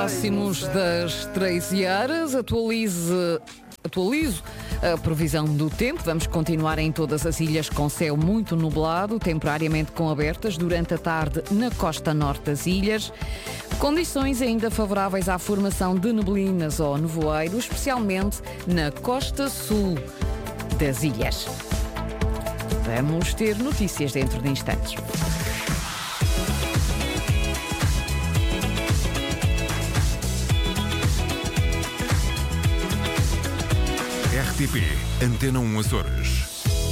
Próximos das 13 horas, atualizo a previsão do tempo. Vamos continuar em todas as ilhas com céu muito nublado, temporariamente com abertas durante a tarde na costa norte das ilhas. Condições ainda favoráveis à formação de neblinas ou nevoeiro, especialmente na costa sul das ilhas. Vamos ter notícias dentro de instantes. RTP Antena 1 Açores.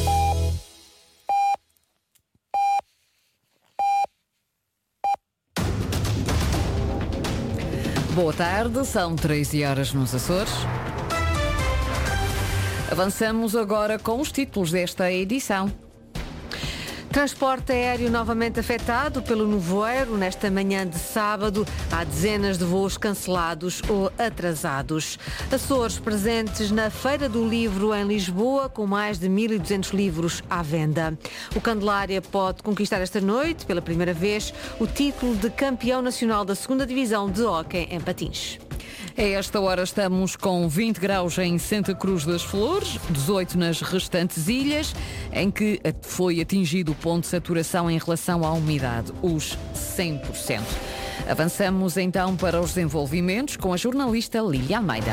Boa tarde, são 13 horas nos Açores. Avançamos agora com os títulos desta edição. Transporte aéreo novamente afetado pelo nevoeiro. Nesta manhã de sábado, há dezenas de voos cancelados ou atrasados. Açores presentes na Feira do Livro em Lisboa, com mais de 1.200 livros à venda. O Candelária pode conquistar esta noite, pela primeira vez, o título de campeão nacional da 2ª Divisão de hóquei em patins. A esta hora estamos com 20 graus em Santa Cruz das Flores, 18 nas restantes ilhas, em que foi atingido o ponto de saturação em relação à umidade, os 100%. Avançamos então para os desenvolvimentos com a jornalista Lília Almeida.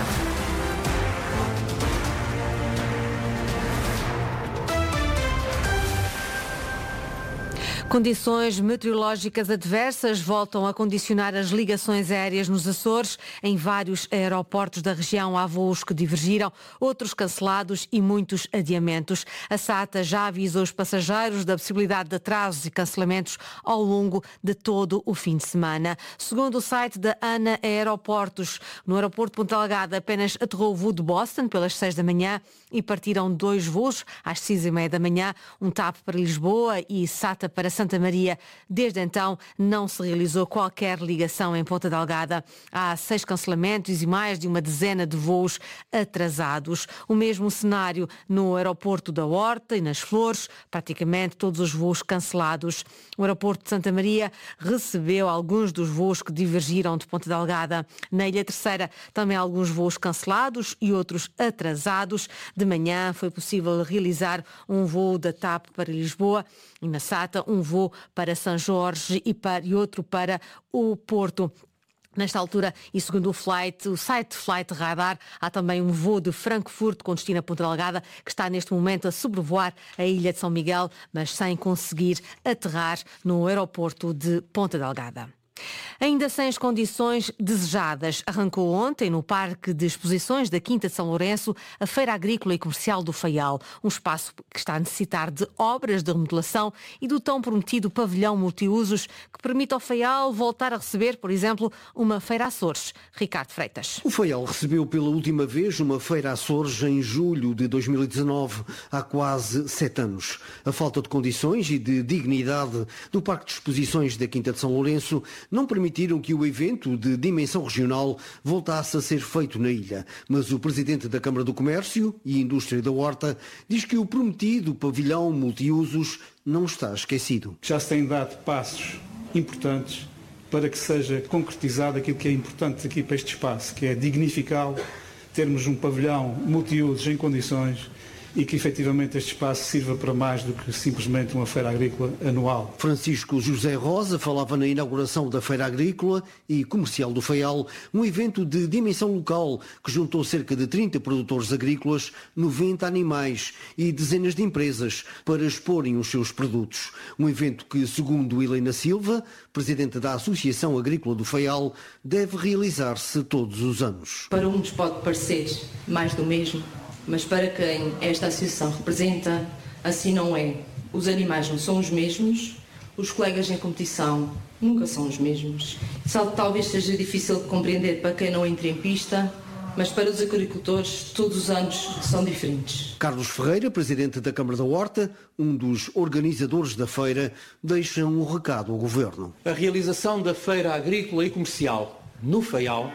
Condições meteorológicas adversas voltam a condicionar as ligações aéreas nos Açores. Em vários aeroportos da região há voos que divergiram, outros cancelados e muitos adiamentos. A SATA já avisou os passageiros da possibilidade de atrasos e cancelamentos ao longo de todo o fim de semana. Segundo o site da ANA Aeroportos, no aeroporto de Ponta Delgada apenas aterrou o voo de Boston pelas 6 da manhã e partiram 2 voos às 6h30 da manhã, um TAP para Lisboa e SATA para Santa Maria. Desde então não se realizou qualquer ligação em Ponta Delgada. Há 6 cancelamentos e mais de uma dezena de voos atrasados. O mesmo cenário no aeroporto da Horta e nas Flores, praticamente todos os voos cancelados. O aeroporto de Santa Maria recebeu alguns dos voos que divergiram de Ponta Delgada. Na Ilha Terceira também alguns voos cancelados e outros atrasados. De manhã foi possível realizar um voo da TAP para Lisboa e na SATA um voo para São Jorge e outro para o Porto. Nesta altura, e segundo o site Flight Radar, há também um voo de Frankfurt com destino a Ponta Delgada que está neste momento a sobrevoar a ilha de São Miguel, mas sem conseguir aterrar no aeroporto de Ponta Delgada. Ainda sem as condições desejadas, arrancou ontem no Parque de Exposições da Quinta de São Lourenço a Feira Agrícola e Comercial do Faial, um espaço que está a necessitar de obras de remodelação e do tão prometido pavilhão multiusos que permite ao Faial voltar a receber, por exemplo, uma Feira Açores. Ricardo Freitas. O Faial recebeu pela última vez uma Feira Açores em julho de 2019, há quase 7 anos. A falta de condições e de dignidade do Parque de Exposições da Quinta de São Lourenço não permitiram que o evento de dimensão regional voltasse a ser feito na ilha. Mas o presidente da Câmara do Comércio e Indústria da Horta diz que o prometido pavilhão multiusos não está esquecido. Já se têm dado passos importantes para que seja concretizado aquilo que é importante aqui para este espaço, que é dignificá-lo, termos um pavilhão multiusos em condições e que efetivamente este espaço sirva para mais do que simplesmente uma feira agrícola anual. Francisco José Rosa falava na inauguração da Feira Agrícola e Comercial do Faial, um evento de dimensão local que juntou cerca de 30 produtores agrícolas, 90 animais e dezenas de empresas para exporem os seus produtos. Um evento que, segundo Helena Silva, presidente da Associação Agrícola do Faial, deve realizar-se todos os anos. Para uns pode parecer mais do mesmo, mas para quem esta associação representa, assim não é. Os animais não são os mesmos, os colegas em competição nunca são os mesmos. Isso talvez seja difícil de compreender para quem não entra em pista, mas para os agricultores todos os anos são diferentes. Carlos Ferreira, presidente da Câmara da Horta, um dos organizadores da feira, deixa um recado ao Governo. A realização da Feira Agrícola e Comercial no Faial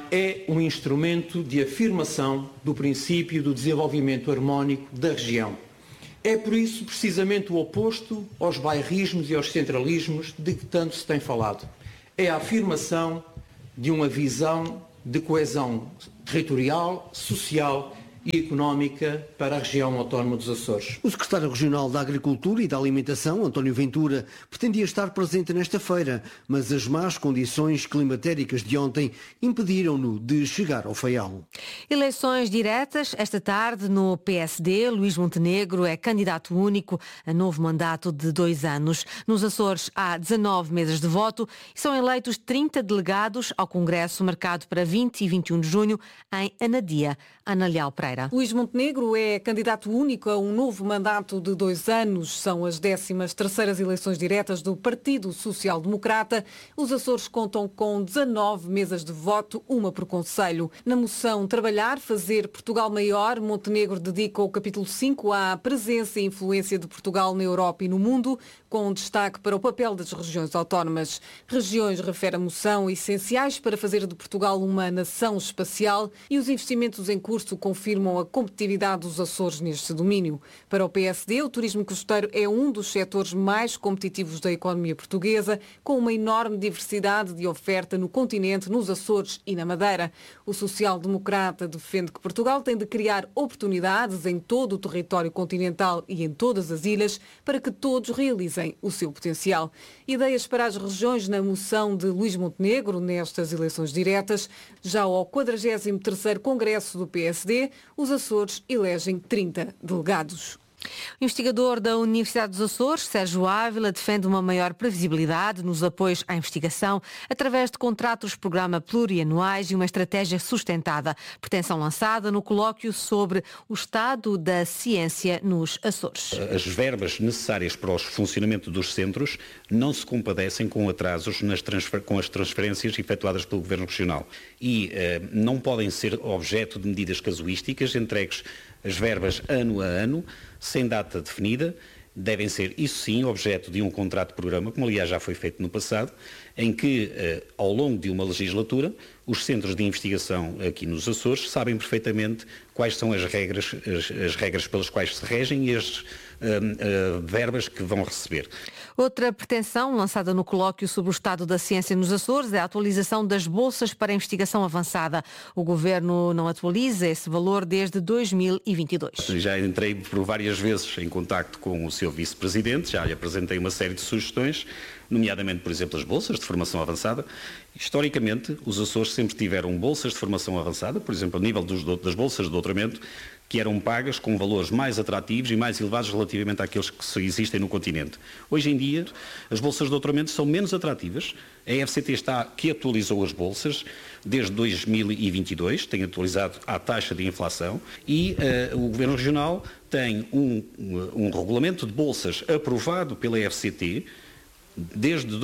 é um instrumento de afirmação do princípio do desenvolvimento harmónico da região. É por isso precisamente o oposto aos bairrismos e aos centralismos de que tanto se tem falado. É a afirmação de uma visão de coesão territorial, social e económica para a região autónoma dos Açores. O secretário regional da Agricultura e da Alimentação, António Ventura, pretendia estar presente nesta feira, mas as más condições climatéricas de ontem impediram-no de chegar ao Faial. Eleições diretas esta tarde no PSD. Luís Montenegro é candidato único a novo mandato de 2 anos. Nos Açores há 19 mesas de voto e são eleitos 30 delegados ao Congresso marcado para 20 e 21 de junho em Anadia. Ana Leal Pereira. Luís Montenegro é candidato único a um novo mandato de 2 anos. São as 13º eleições diretas do Partido Social Democrata. Os Açores contam com 19 mesas de voto, uma por concelho. Na moção Trabalhar, Fazer Portugal Maior, Montenegro dedica o capítulo 5 à presença e influência de Portugal na Europa e no mundo, com destaque para o papel das regiões autónomas. Regiões, refere a moção, essenciais para fazer de Portugal uma nação espacial, e os investimentos em curso confirmam a competitividade dos Açores neste domínio. Para o PSD, o turismo costeiro é um dos setores mais competitivos da economia portuguesa, com uma enorme diversidade de oferta no continente, nos Açores e na Madeira. O social-democrata defende que Portugal tem de criar oportunidades em todo o território continental e em todas as ilhas para que todos realizem o seu potencial. Ideias para as regiões na moção de Luís Montenegro nestas eleições diretas. Já ao 43º Congresso do PSD, os Açores elegem 30 delegados. O investigador da Universidade dos Açores, Sérgio Ávila, defende uma maior previsibilidade nos apoios à investigação através de contratos-programa plurianuais e uma estratégia sustentada. Pretensão lançada no colóquio sobre o estado da ciência nos Açores. As verbas necessárias para o funcionamento dos centros não se compadecem com atrasos com as transferências efetuadas pelo Governo Regional e não podem ser objeto de medidas casuísticas entregues as verbas ano a ano, sem data definida. Devem ser, isso sim, objeto de um contrato de programa, como aliás já foi feito no passado, em que, ao longo de uma legislatura, os centros de investigação aqui nos Açores sabem perfeitamente quais são as regras pelas quais se regem e as verbas que vão receber. Outra pretensão lançada no colóquio sobre o estado da ciência nos Açores é a atualização das bolsas para investigação avançada. O Governo não atualiza esse valor desde 2022. Já entrei por várias vezes em contacto com o seu vice-presidente, já lhe apresentei uma série de sugestões, nomeadamente, por exemplo, as bolsas de formação avançada. Historicamente, os Açores sempre tiveram bolsas de formação avançada, por exemplo, a nível das bolsas de doutoramento, que eram pagas com valores mais atrativos e mais elevados relativamente àqueles que existem no continente. Hoje em dia, as bolsas de doutoramento são menos atrativas. A FCT que atualizou as bolsas desde 2022, tem atualizado à taxa de inflação, e o Governo Regional tem um regulamento de bolsas aprovado pela FCT desde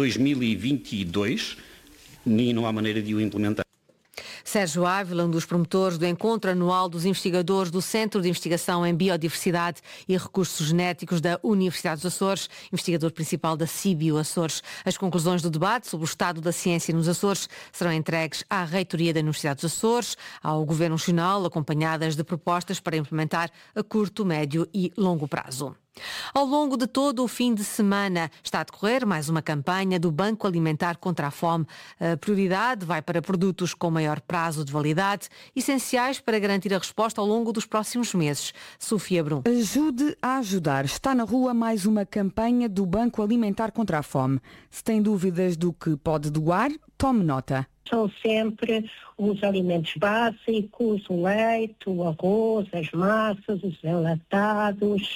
2022 e não há maneira de o implementar. Sérgio Ávila, um dos promotores do encontro anual dos investigadores do Centro de Investigação em Biodiversidade e Recursos Genéticos da Universidade dos Açores, investigador principal da CIBio Açores. As conclusões do debate sobre o estado da ciência nos Açores serão entregues à Reitoria da Universidade dos Açores, ao Governo Regional, acompanhadas de propostas para implementar a curto, médio e longo prazo. Ao longo de todo o fim de semana está a decorrer mais uma campanha do Banco Alimentar contra a Fome. A prioridade vai para produtos com maior prazo de validade, essenciais para garantir a resposta ao longo dos próximos meses. Sofia Brum. Ajude a ajudar. Está na rua mais uma campanha do Banco Alimentar contra a Fome. Se tem dúvidas do que pode doar, tome nota. São sempre os alimentos básicos, o leite, o arroz, as massas, os enlatados,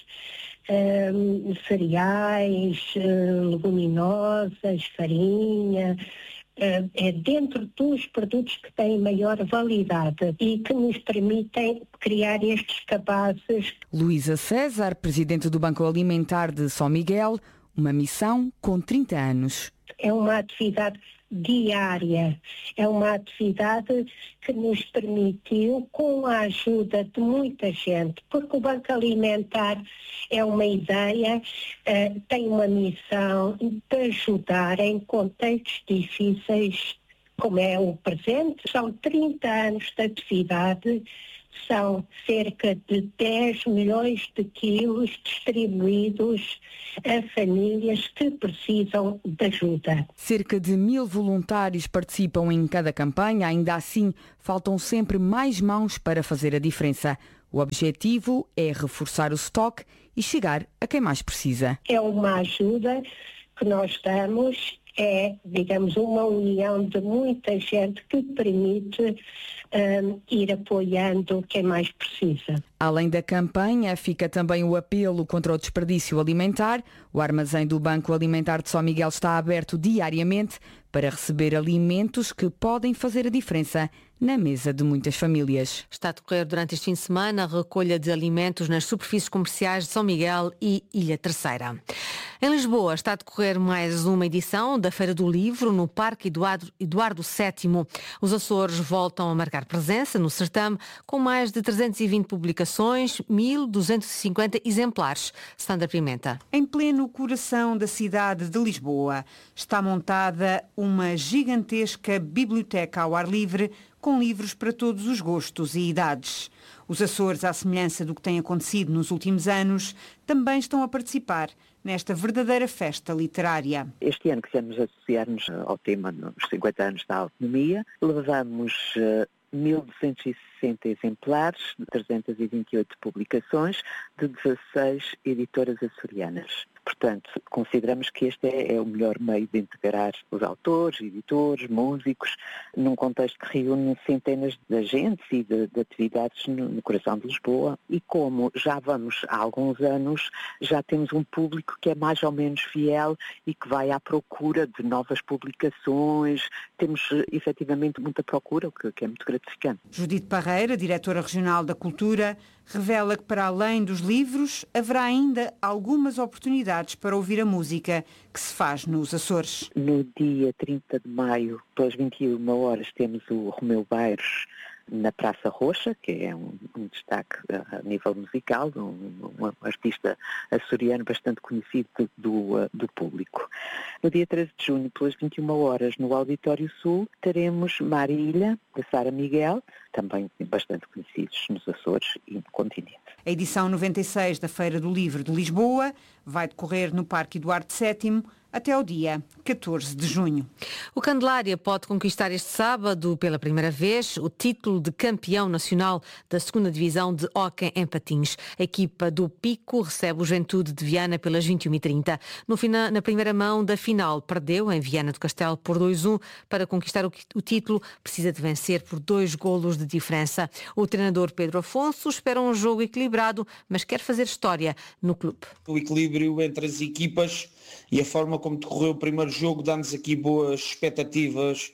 cereais, leguminosas, farinha. É dentro dos produtos que têm maior validade e que nos permitem criar estes cabazes. Luísa César, presidente do Banco Alimentar de São Miguel, uma missão com 30 anos. É uma atividade diária, é uma atividade que nos permitiu, com a ajuda de muita gente, porque o Banco Alimentar é uma ideia, tem uma missão de ajudar em contextos difíceis, como é o presente. São 30 anos de atividade, São cerca de 10 milhões de quilos distribuídos a famílias que precisam de ajuda. Cerca de 1000 voluntários participam em cada campanha, ainda assim faltam sempre mais mãos para fazer a diferença. O objetivo é reforçar o estoque e chegar a quem mais precisa. É uma ajuda que nós damos, é, digamos, uma união de muita gente que permite ir apoiando quem mais precisa. Além da campanha, fica também o apelo contra o desperdício alimentar. O armazém do Banco Alimentar de São Miguel está aberto diariamente para receber alimentos que podem fazer a diferença na mesa de muitas famílias. Está a decorrer durante este fim de semana a recolha de alimentos nas superfícies comerciais de São Miguel e Ilha Terceira. Em Lisboa está a decorrer mais uma edição da Feira do Livro no Parque Eduardo VII. Os Açores voltam a marcar presença no certame com mais de 320 publicações, 1.250 exemplares. Sandra Pimenta. Em pleno coração da cidade de Lisboa está montada uma gigantesca biblioteca ao ar livre com livros para todos os gostos e idades. Os Açores, à semelhança do que tem acontecido nos últimos anos, também estão a participar nesta verdadeira festa literária. Este ano quisemos associar-nos ao tema nos 50 anos da autonomia. Levamos 1.260 exemplares, 328 publicações de 16 editoras açorianas. Portanto, consideramos que este é o melhor meio de integrar os autores, editores, músicos, num contexto que reúne centenas de agentes e de atividades no coração de Lisboa. E como já vamos há alguns anos, já temos um público que é mais ou menos fiel e que vai à procura de novas publicações. Temos efetivamente muita procura, o que é muito gratificante. Judite Parreira, diretora regional da Cultura, revela que para além dos livros haverá ainda algumas oportunidades para ouvir a música que se faz nos Açores. No dia 30 de maio, pelas 21 horas, temos o Romeu Bairros na Praça Roxa, que é um destaque a nível musical, um artista açoriano bastante conhecido do público. No dia 13 de junho, pelas 21 horas, no Auditório Sul, teremos Marília, de Sara Miguel, também bastante conhecidos nos Açores e no continente. A edição 96 da Feira do Livro de Lisboa vai decorrer no Parque Eduardo VII até ao dia 14 de junho. O Candelária pode conquistar este sábado, pela primeira vez, o título de campeão nacional da 2ª Divisão de hóquei em patins. A equipa do Pico recebe o Juventude de Viana pelas 21h30. Na primeira mão da final, perdeu em Viana do Castelo por 2-1. Para conquistar o título, precisa de vencer por 2 golos de diferença. O treinador Pedro Afonso espera um jogo equilibrado, mas quer fazer história no clube. O equilíbrio entre as equipas e a forma como decorreu o primeiro jogo dá-nos aqui boas expectativas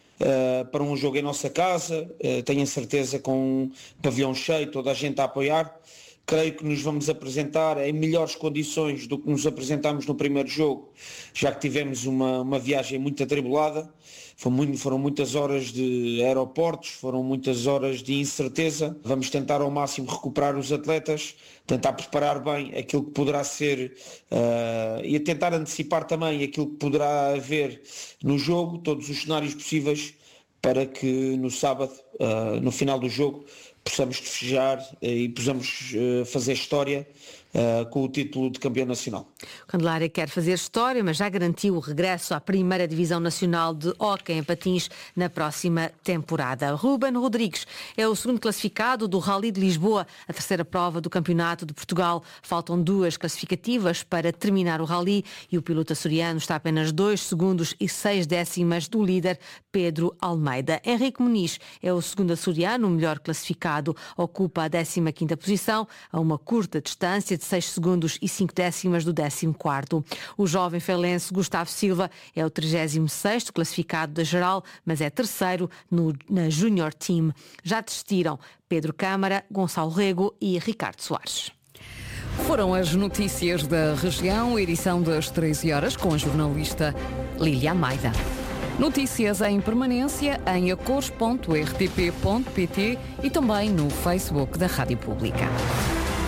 para um jogo em nossa casa. Tenho a certeza, com um pavilhão cheio, toda a gente a apoiar. Creio que nos vamos apresentar em melhores condições do que nos apresentámos no primeiro jogo, já que tivemos uma viagem muito atribulada. Foram muitas horas de aeroportos, foram muitas horas de incerteza. Vamos tentar ao máximo recuperar os atletas, tentar preparar bem aquilo que poderá ser e a tentar antecipar também aquilo que poderá haver no jogo, todos os cenários possíveis, para que no sábado, no final do jogo, possamos festejar e possamos fazer história com o título de campeão nacional. O Candelária quer fazer história, mas já garantiu o regresso à primeira Divisão Nacional de hóquei em patins na próxima temporada. Ruben Rodrigues é o 2º classificado do Rally de Lisboa, a 3ª prova do Campeonato de Portugal. Faltam 2 classificativas para terminar o Rally e o piloto açoriano está a apenas 2 segundos e 6 décimas do líder Pedro Almeida. Henrique Muniz é o 2º açoriano, o melhor classificado, ocupa a 15ª posição, a uma curta distância de 6 segundos e 5 décimas do 14º. O jovem felense Gustavo Silva é o 36º classificado da geral, mas é 3º na Junior Team. Já desistiram Pedro Câmara, Gonçalo Rego e Ricardo Soares. Foram as notícias da região, edição das 13 horas, com a jornalista Lília Almeida. Notícias em permanência em acores.rtp.pt e também no Facebook da Rádio Pública.